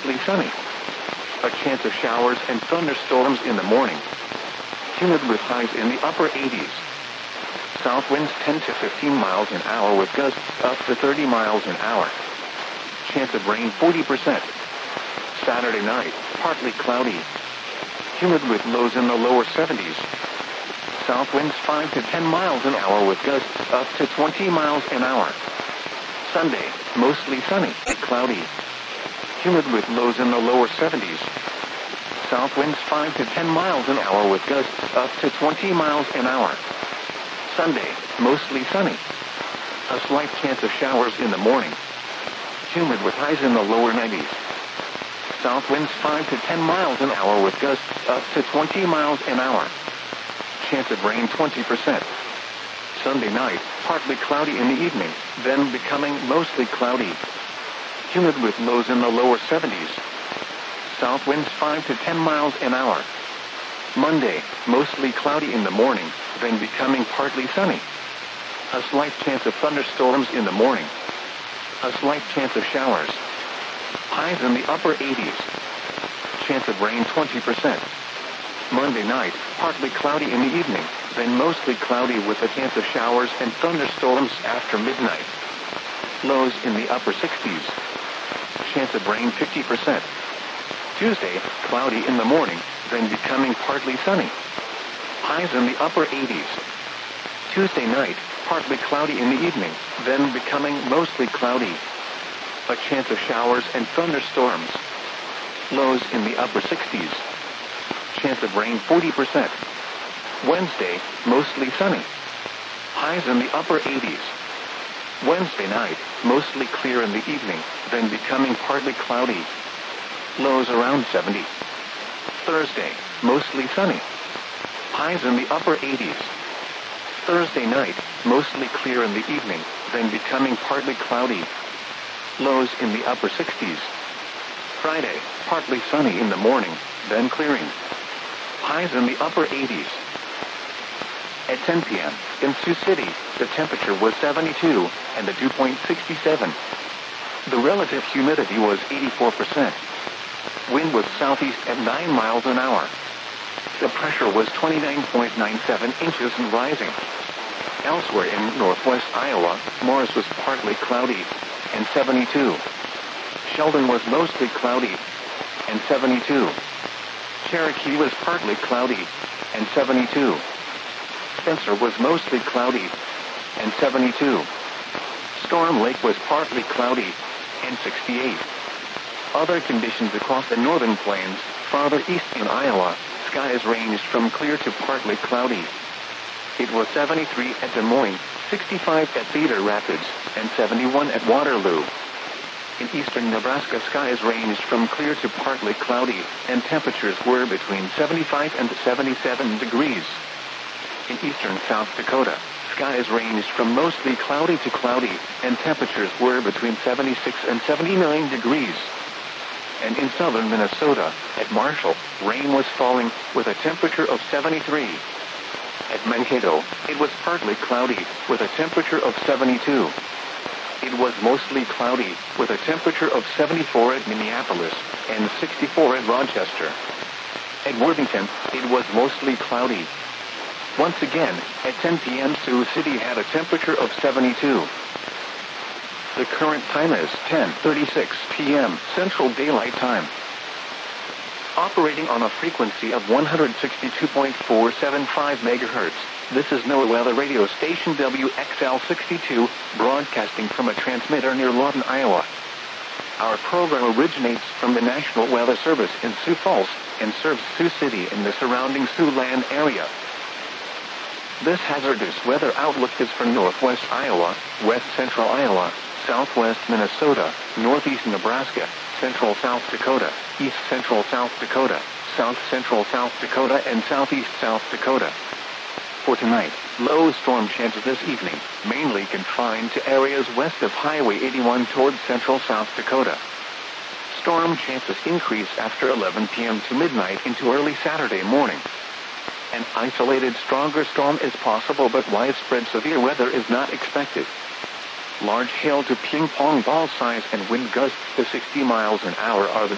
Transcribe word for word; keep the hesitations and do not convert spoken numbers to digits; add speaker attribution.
Speaker 1: mostly sunny. A chance of showers and thunderstorms in the morning. Humid with highs in the upper eighties. South winds ten to fifteen miles an hour with gusts up to thirty miles an hour. Chance of rain forty percent. Saturday night, partly cloudy. Humid with lows in the lower seventies. South winds five to ten miles an hour with gusts up to twenty miles an hour. Sunday, mostly sunny, cloudy. Humid with lows in the lower seventies. South winds five to ten miles an hour with gusts up to twenty miles an hour. Sunday, mostly sunny. A slight chance of showers in the morning. Humid with highs in the lower nineties. South winds five to ten miles an hour with gusts up to twenty miles an hour. Chance of rain twenty percent. Sunday night, partly cloudy in the evening, then becoming mostly cloudy. Humid with lows in the lower seventies. South winds five to ten miles an hour. Monday, mostly cloudy in the morning, then becoming partly sunny. A slight chance of thunderstorms in the morning. A slight chance of showers. Highs in the upper eighties. Chance of rain twenty percent. Monday night, partly cloudy in the evening, then mostly cloudy with a chance of showers and thunderstorms after midnight. Lows in the upper sixties. Chance of rain fifty percent. Tuesday, cloudy in the morning, then becoming partly sunny. Highs in the upper eighties. Tuesday night, partly cloudy in the evening, then becoming mostly cloudy. A chance of showers and thunderstorms. Lows in the upper sixties. Chance of rain forty percent. Wednesday, mostly sunny. Highs in the upper eighties. Wednesday night, mostly clear in the evening, then becoming partly cloudy. Lows around seventy. Thursday, mostly sunny. Highs in the upper eighties. Thursday night, mostly clear in the evening, then becoming partly cloudy. Lows in the upper sixties. Friday, partly sunny in the morning, then clearing. Highs in the upper eighties. At ten p.m., in Sioux City, the temperature was seventy-two, and the dew point sixty-seven. The relative humidity was eighty-four percent. Wind was southeast at nine miles an hour. The pressure was twenty-nine point nine seven inches and rising. Elsewhere in northwest Iowa, Morris was partly cloudy, and seventy-two. Sheldon was mostly cloudy, and seventy-two. Cherokee was partly cloudy, and seventy-two. Spencer was mostly cloudy, and seventy-two. Storm Lake was partly cloudy, and sixty-eight. Other conditions across the northern plains, farther east in Iowa, skies ranged from clear to partly cloudy. It was seventy-three at Des Moines, sixty-five at Cedar Rapids, and seventy-one at Waterloo. In eastern Nebraska, skies ranged from clear to partly cloudy, and temperatures were between seventy-five and seventy-seven degrees. In eastern South Dakota, skies ranged from mostly cloudy to cloudy, and temperatures were between seventy-six and seventy-nine degrees. And in southern Minnesota, at Marshall, rain was falling, with a temperature of seventy-three. At Mankato, it was partly cloudy, with a temperature of seventy-two. It was mostly cloudy, with a temperature of seventy-four at Minneapolis, and sixty-four at Rochester. At Worthington, it was mostly cloudy. Once again, at ten p.m. Sioux City had a temperature of seventy-two. The current time is ten thirty-six p.m. Central Daylight Time. Operating on a frequency of one hundred sixty-two point four seven five megahertz, this is NOAA Weather Radio Station W X L sixty-two, broadcasting from a transmitter near Lawton, Iowa. Our program originates from the National Weather Service in Sioux Falls and serves Sioux City and the surrounding Siouxland area. This hazardous weather outlook is for northwest Iowa, west central Iowa, southwest Minnesota, northeast Nebraska, central South Dakota, east central South Dakota, south central South Dakota, and southeast South Dakota. For tonight, low storm chances this evening, mainly confined to areas west of Highway eighty-one towards central South Dakota. Storm chances increase after eleven p.m. to midnight into early Saturday morning. An isolated stronger storm is possible, but widespread severe weather is not expected. Large hail to ping-pong ball size and wind gusts to sixty miles an hour are the